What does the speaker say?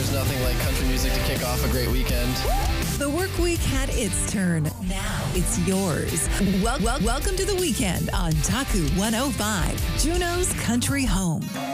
There's nothing like country music to kick off a great weekend. The work week had its turn. Now it's yours. Welcome to the weekend on Taku 105, Juneau's country home.